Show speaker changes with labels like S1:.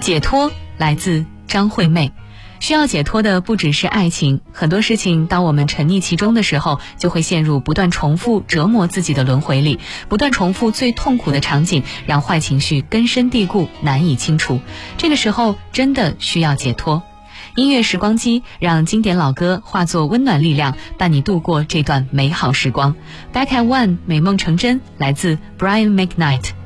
S1: 解脱来自张惠妹。需要解脱的不只是爱情，很多事情当我们沉溺其中的时候，就会陷入不断重复折磨自己的轮回里，不断重复最痛苦的场景，让坏情绪根深蒂固，难以清除。这个时候真的需要解脱。音乐时光机，让经典老歌化作温暖力量，伴你度过这段美好时光。Back at One， 美梦成真，来自 Brian McKnight。